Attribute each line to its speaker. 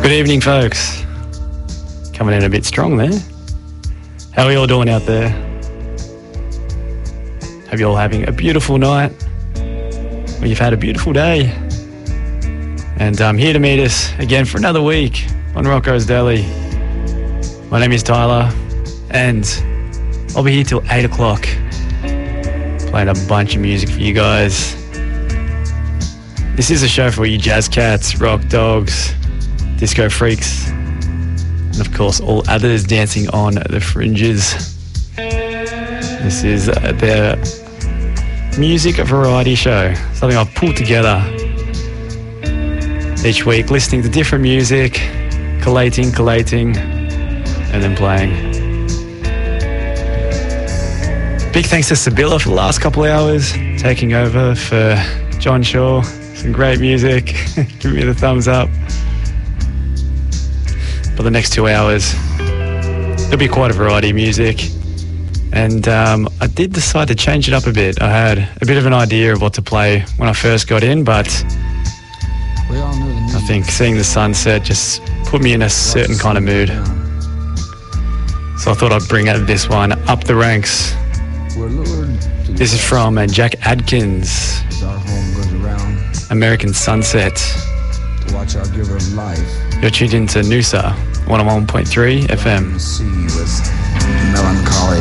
Speaker 1: Good evening, folks. Coming in a bit strong there. How are you all doing out there? Hope you're all having a beautiful night, or you've had a beautiful day. And I'm here to meet us again for another week on Rocco's Deli. My name is Tyler, and I'll be here till 8 o'clock, playing a bunch of music for you guys. This is a show for you jazz cats, rock dogs, disco freaks, and of course all others dancing on the fringes. This is their music variety show, something I've pulled together each week, listening to different music, collating, and then playing. Big thanks to Sibylla for the last couple of hours, taking over for John Shaw. Some great music. Give me the thumbs up. For the next 2 hours, there'll be quite a variety of music. And I did decide to change it up a bit. I had a bit of an idea of what to play when I first got in, but I think seeing the sunset just put me in a certain kind of mood. So I thought I'd bring out this one, Up the Ranks. This is from Jack Adkins, American Sunset.
Speaker 2: To watch our giver of life.
Speaker 1: You're tuned into Noosa 101.3 FM.
Speaker 2: Melancholy.